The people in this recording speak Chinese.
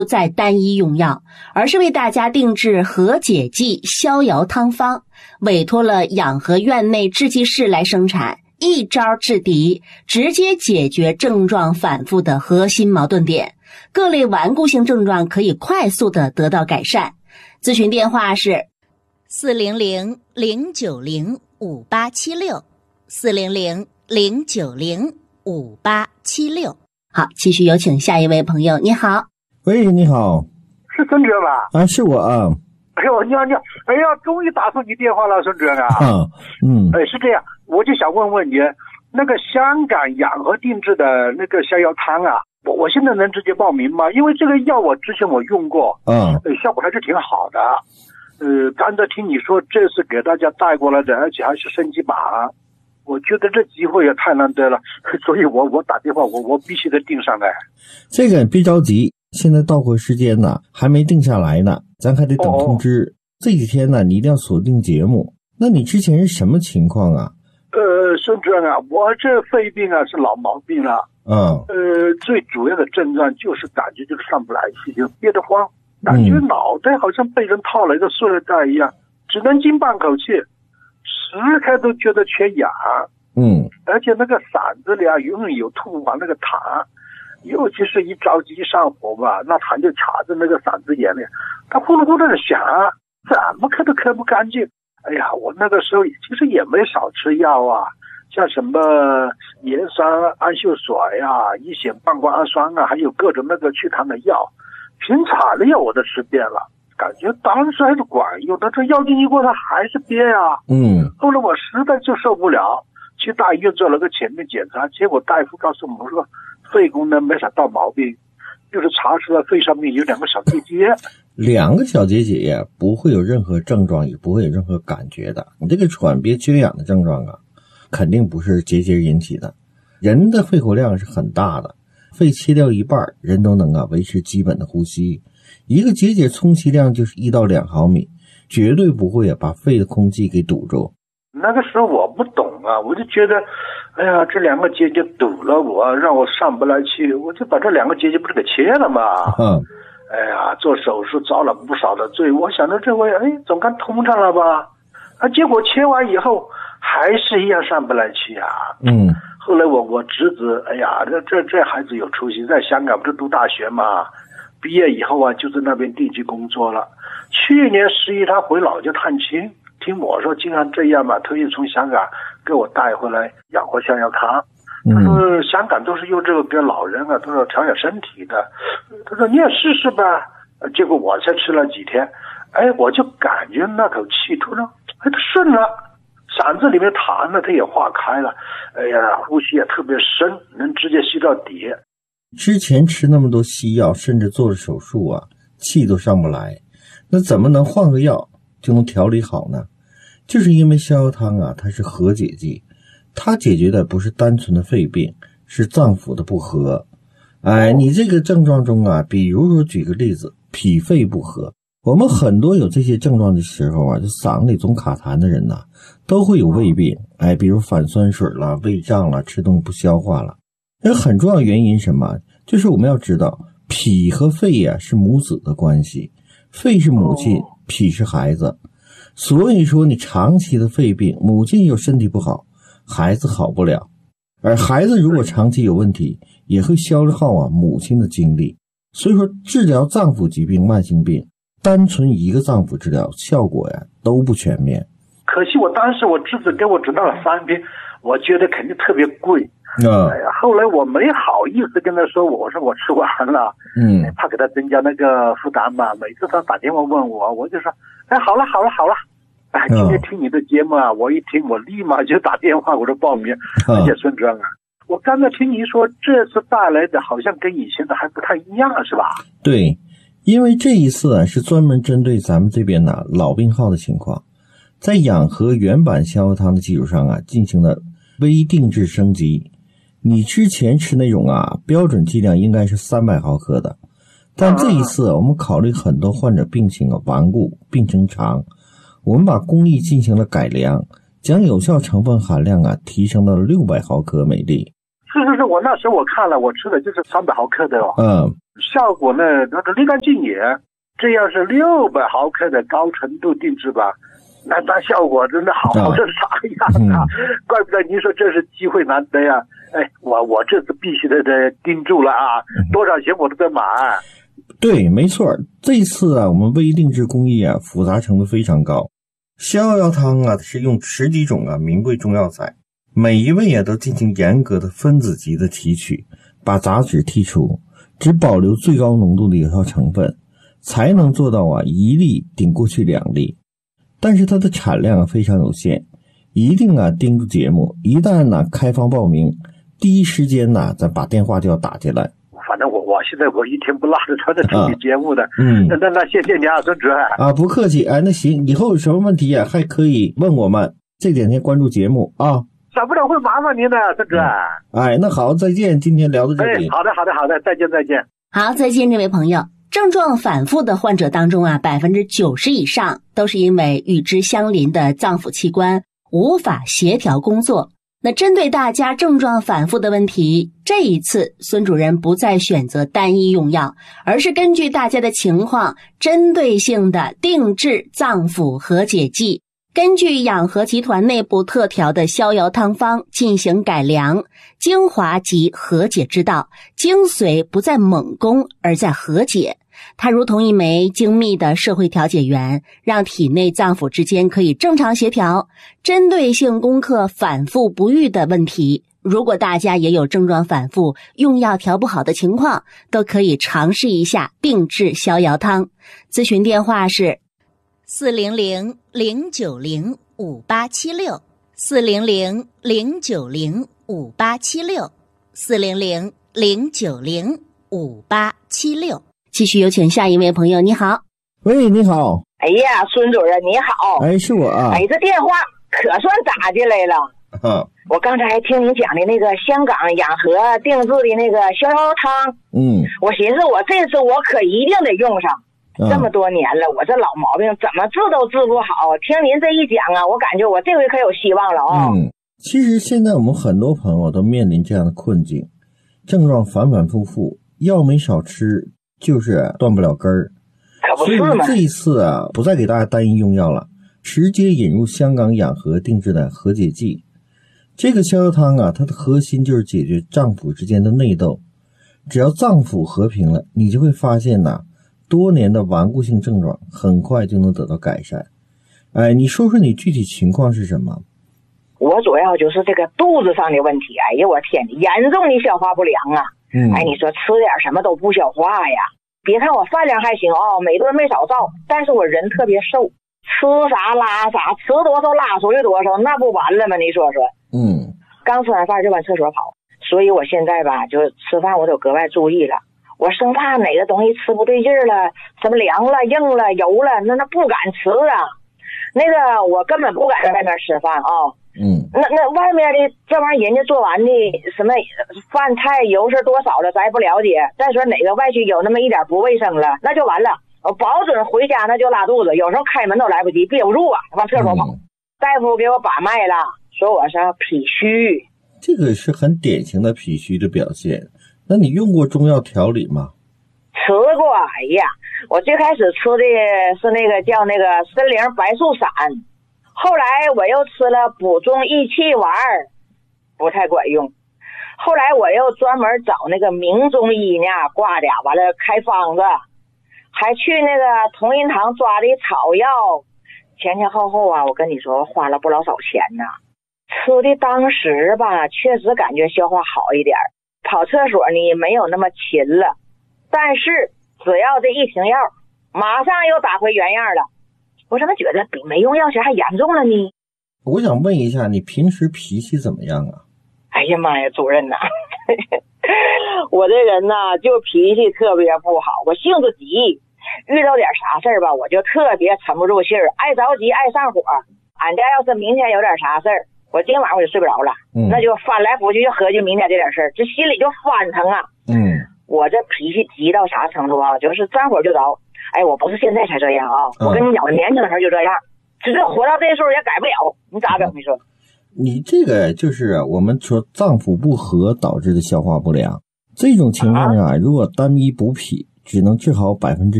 再单一用药，而是为大家定制和解剂逍遥汤方，委托了养和院内制剂室来生产，一招制敌，直接解决症状反复的核心矛盾点，各类顽固性症状可以快速的得到改善。咨询电话是400-090-5876，400-090-5876。好，继续有请下一位朋友。你好。 喂，你好。 是孙哲吧？ 啊，是我啊。 哎呦，你好，你好！哎呀，终于打通你电话了，孙哲啊。是这样，我就想问问你，那个香港养和定制的那个逍遥汤啊，我现在能直接报名吗？因为这个药我之前用过，效果还是挺好的。刚才听你说这是给大家带过来的，而且还是升级版，我觉得这机会也太难得了，所以我打电话，我必须得定上来。 这个别着急，现在到货时间呢还没定下来呢，咱还得等通知。这几天呢你一定要锁定节目。那你之前是什么情况啊？ 孙主任啊，我这肺病啊是老毛病了。最主要的症状就是感觉就是上不来气，就憋得慌，感觉脑袋好像被人套了一个塑料袋一样，只能进半口气，时刻都觉得缺氧。而且那个嗓子里啊永远有吐完那个痰，尤其是一着急上火吧，那痰就卡在那个嗓子眼里，它呼噜呼噜的响，怎么咳都咳不干净。哎呀，我那个时候其实也没少吃药啊，像什么盐酸氨溴水啊、乙酰半胱氨酸啊，还有各种那个祛痰的药，平产的药我都吃遍了，感觉当时还是管用，但这药进去过它还是憋啊。后来我实在就受不了，去大医院做了个全面检查，结果大夫告诉我说肺功能没啥大毛病，就是查出来肺上面有2个小结节。 2个小结节呀，不会有任何症状，也不会有任何感觉的。你这个喘憋缺氧的症状啊，肯定不是结节引起的。人的肺活量是很大的，肺切掉一半，人都能维持基本的呼吸。一个结节充其量就是1到2毫米，绝对不会把肺的空气给堵住。 那个时候我不懂啊，我就觉得哎呀，这2个结节堵了我，让我上不来气，我就把这2个结节不是给切了吗？哎呀，做手术遭了不少的罪，我想着这回总该通畅了吧，结果切完以后还是一样上不来气啊。后来我侄子，哎呀，这孩子有出息，在香港不是读大学嘛，毕业以后啊就在那边定居工作了。去年11他回老家探亲，听我说竟然这样嘛，特意从香港给我带回来养活逍遥汤。他说香港都是用这个给老人啊，都是调养身体的。他说你也试试吧。结果我才吃了几天，我就感觉那口气突然它顺了，嗓子里面痰呢它也化开了，哎呀，呼吸也特别深，能直接吸到底。 之前吃那么多西药，甚至做了手术啊，气都上不来，那怎么能换个药就能调理好呢？就是因为逍遥汤啊，它是和解剂，它解决的不是单纯的肺病，是脏腑的不和。你这个症状中啊，比如说举个例子，脾肺不和，我们很多有这些症状的时候啊，就嗓子里总卡痰的人呢，都会有胃病，比如反酸水了、胃胀了、吃东西不消化了。那很重要原因是什么？就是我们要知道，脾和肺啊是母子的关系，肺是母亲，脾是孩子。所以说你长期的肺病，母亲又身体不好，孩子好不了，而孩子如果长期有问题，也会消耗母亲的精力。所以说治疗脏腑疾病、慢性病，单纯一个脏腑治疗效果都不全面。 可惜我当时我侄子给我指导了3瓶，我觉得肯定特别贵。后来我没好意思跟他说，我说我吃完了，怕给他增加那个负担嘛。每次他打电话问我就说好了。今天听你的节目啊，我一听我立马就打电话我就报名。而且孙主任啊，我刚才听你说这次带来的好像跟以前的还不太一样是吧？ 对，因为这一次是专门针对咱们这边的老病号的情况，在养和原版逍遥汤的基础上进行了微定制升级。你之前吃那种标准剂量应该是300毫克的，但这一次我们考虑很多患者病情顽固、病程长，我们把工艺进行了改良，将有效成分含量提升到了600毫克每粒。 是，我那时候我看了，我吃的就是300毫克的哦。效果呢，那个立竿见影。这要是600毫克的高纯度定制吧，那效果真的好成啥样啊！怪不得您说这是机会难得呀！哎，我这次必须得盯住了啊，多少钱我都得买。 对，没错，这次啊，我们微定制工艺啊，复杂程度非常高。逍遥汤啊，是用10几种啊名贵中药材，每一味啊都进行严格的分子级的提取，把杂质剔除，只保留最高浓度的有效成分，才能做到啊1粒顶过去2粒。但是它的产量啊非常有限，一定啊盯住节目，一旦呢开放报名，第一时间呢咱把电话就要打进来。 反正我现在一天不落的传着听你节目的。那谢谢你啊，孙主任啊，不客气。哎，那行，以后有什么问题啊还可以问我们，这2天关注节目啊。 少不了会麻烦您的，孙主任。 哎，那好，再见，今天聊到这里。 好的，再见。 好，再见，这位朋友。症状反复的患者当中啊，90%以上都是因为与之相邻的脏腑器官无法协调工作。那针对大家症状反复的问题，这一次孙主任不再选择单一用药，而是根据大家的情况，针对性的定制脏腑和解剂，根据养和集团内部特调的逍遥汤方进行改良，精华及和解之道，精髓不在猛攻，而在和解。它如同一枚精密的社会调解员，让体内脏腑之间可以正常协调，针对性攻克反复不愈的问题。如果大家也有症状反复、用药调不好的情况，都可以尝试一下定制逍遥汤。咨询电话是400-090-5876 400-090-5876 继续有请下一位朋友。你好。 喂，你好。 哎呀，孙主任你好。 哎，是我啊。 哎，这电话可算打进来了。我刚才还听您讲的那个香港养和定制的那个逍遥汤。我寻思我这次我可一定得用上。这么多年了，我这老毛病怎么治都治不好。听您这一讲啊，我感觉我这回可有希望了啊。 其实现在我们很多朋友都面临这样的困境，症状反反复复，药没少吃，就是断不了根儿。 可不是吗？ 所以这一次啊，不再给大家单一用药了，直接引入香港养和定制的和解剂。这个逍遥汤啊，它的核心就是解决脏腑之间的内斗。只要脏腑和平了，你就会发现呐，多年的顽固性症状很快就能得到改善。哎，你说说你具体情况是什么？ 我主要就是这个肚子上的问题。哎呀，我天，严重的消化不良啊。哎，你说吃点什么都不消化呀。别看我饭量还行每顿没少造，但是我人特别瘦，吃啥拉啥，吃多少拉出去多少，那不完了吗？你说说。刚吃完饭就往厕所跑，所以我现在吧，就吃饭我都格外注意了。我生怕哪个东西吃不对劲了，什么凉了、硬了、油了，那不敢吃啊。那个我根本不敢在外面吃饭啊。那外面的这玩意儿人家做完的什么饭菜油是多少了咱也不了解，再说哪个外区有那么一点不卫生了，那就完了，我保准回家那就拉肚子，有时候开门都来不及，憋不住啊，往厕所跑。大夫给我把脉了，说我是脾虚。 这个是很典型的脾虚的表现。那你用过中药调理吗？ 吃过。哎呀，我最开始吃的是那个叫那个参苓白术散，后来我又吃了补中益气丸，不太管用。后来我又专门找那个名中医呢挂的，完了开方子，还去那个同仁堂抓的草药，前前后后啊，我跟你说花了不老少钱呢。吃的当时吧，确实感觉消化好一点，跑厕所呢没有那么勤了，但是只要这一停药，马上又打回原样了。我怎么觉得比没用药前还严重了呢？ 我想问一下，你平时脾气怎么样啊？ 哎呀妈呀，主任呐，我这人呐就脾气特别不好，我性子急，遇到点啥事儿吧，我就特别沉不住气儿，爱着急，爱上火。俺家要是明天有点啥事儿，我今晚我就睡不着了，那就翻来覆去就合计明天这点事儿，这心里就翻腾啊。我这脾气急到啥程度啊？就是沾火就着。哎，我不是现在才这样啊，我跟你讲，我年轻的时候就这样，只是活到这时候也改不了，你咋整？你说？ 你这个就是我们说脏腑不和导致的消化不良，这种情况啊，如果单一补脾只能治好